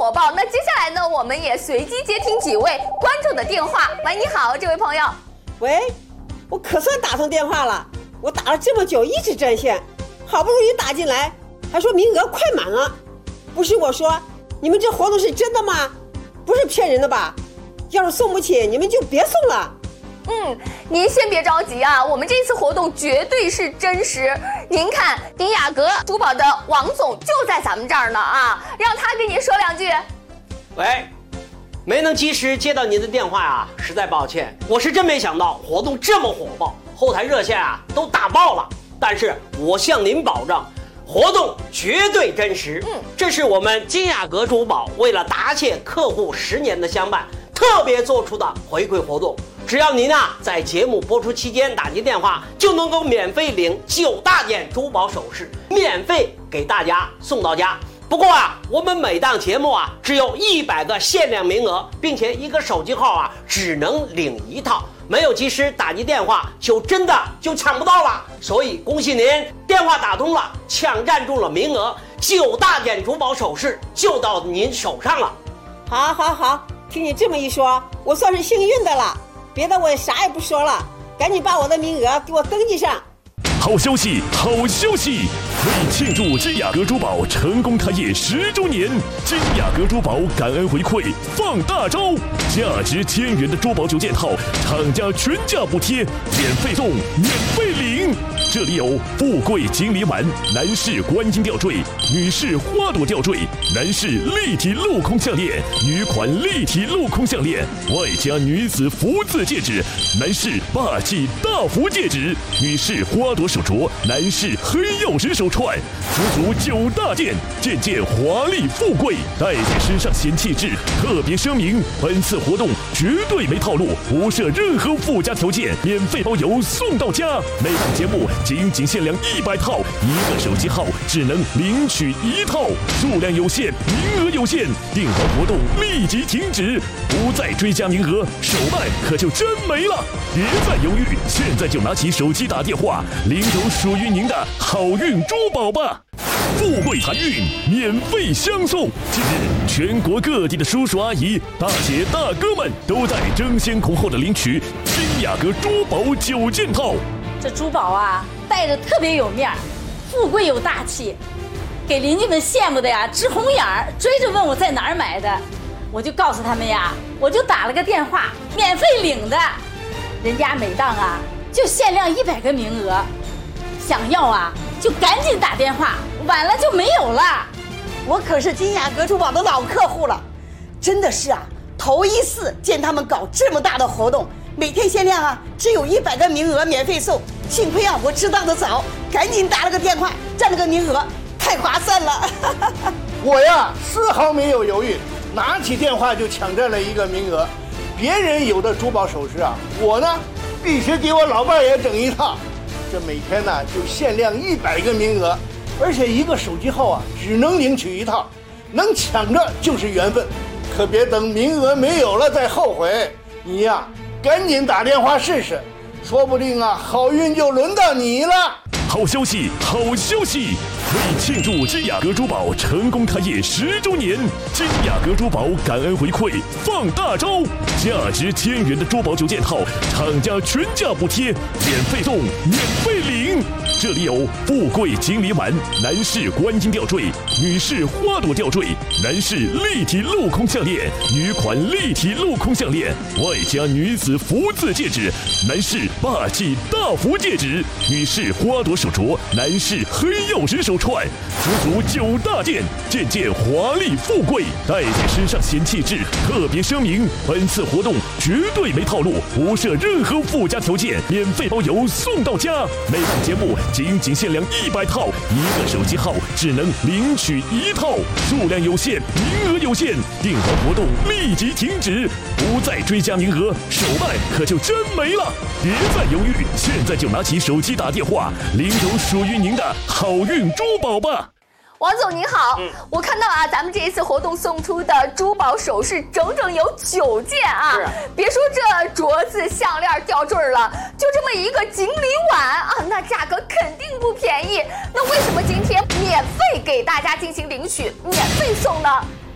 火爆。那接下来呢，我们也随机接听几位观众的电话。喂，你好，这位朋友。 喂，我可算打通电话了，我打了这么久一直占线，好不容易打进来，还说名额快满了。不是我说，你们这活动是真的吗？不是骗人的吧？要是送不起，你们就别送了。 您先别着急啊，我们这次活动绝对是真实。您看，丁雅阁珠宝的王总就在咱们这儿呢啊，让他跟您说两句。 喂，没能及时接到您的电话啊，实在抱歉。我是真没想到活动这么火爆，后台热线啊都打爆了。但是我向您保证，活动绝对真实。这是我们金雅阁珠宝为了答谢客户10年的相伴，特别做出的回馈活动。只要您在节目播出期间打进电话，就能够免费领9大件珠宝首饰，免费给大家送到家。不过我们每档节目只有100个限量名额，并且一个手机号只能领1套，没有及时打进电话就真的抢不到了。所以恭喜您，电话打通了，抢占住了名额，9大件珠宝首饰就到您手上了。 好，听你这么一说，我算是幸运的了。别的我啥也不说了，赶紧把我的名额给我登记上。 好消息，好消息！为庆祝金雅阁珠宝成功开业10周年，金雅阁珠宝感恩回馈放大招，价值1000元的珠宝9件套，厂家全价补贴，免费送，免费领。这里有富贵锦鲤碗、男士观音吊坠、女士花朵吊坠、男士立体镂空项链、女款立体镂空项链，外加女子福字戒指、男士霸气大福戒指、女士花朵手镯、男士黑曜石手串，足足9大件，件件华丽富贵，戴在身上显气质。特别声明，本次活动绝对没套路，不设任何附加条件，免费包邮送到家。每档节目仅限量100套，一个手机号只能领取1套，数量有限，名额有限，订完活动立即停止，不再追加名额，手办可就真没了。别再犹豫，现在就拿起手机打电话，领走属于您的好运珠宝吧！富贵财运免费相送。近日，全国各地的叔叔阿姨、大姐大哥们都在争先恐后的领取金雅阁珠宝9件套。 这珠宝戴着特别有面儿，富贵有大气，给邻居们羡慕的直红眼儿，追着问我在哪儿买的，我就告诉他们我就打了个电话，免费领的。人家每档就限量100个名额，想要就赶紧打电话，晚了就没有了。 我可是金雅阁珠宝的老客户了，真的是头一次见他们搞这么大的活动，每天限量只有100个名额免费送。幸亏我知道的早，赶紧打了个电话，占了个名额，太划算了。 我丝毫没有犹豫，拿起电话就抢占了一个名额。别人有的珠宝首饰我呢必须给我老伴也整一套。这每天就限量100个名额，而且一个手机号只能领取1套，能抢着就是缘分，可别等名额没有了再后悔。你赶紧打电话试试，说不定好运就轮到你了。 好消息，好消息！为庆祝金雅阁珠宝成功开业10周年，金雅阁珠宝感恩回馈放大招，价值1000元的珠宝9件套，厂家全价补贴，免费送，免费领。这里有富贵锦鲤碗、男士观音吊坠、女士花朵吊坠、男士立体镂空项链、女款立体镂空项链，外加女子福字戒指、男士霸气大福戒指、女士花朵手镯、男士黑曜石手串，足足9大件，件件华丽富贵，戴在身上显气质。特别声明，本次活动绝对没套路，不设任何附加条件，免费包邮送到家。每档节目仅限量100套，一个手机号只能领取1套，数量有限，名额有限，订完活动立即停止，不再追加名额，手办可就真没了。别再犹豫，现在就拿起手机打电话，领走属于您的好运珠宝吧。 王总您好，我看到咱们这一次活动送出的珠宝首饰整整有9件别说这镯子、项链、吊坠了，就这么一个锦鲤碗那价格肯定不便宜。那为什么今天免费给大家进行领取，免费送呢？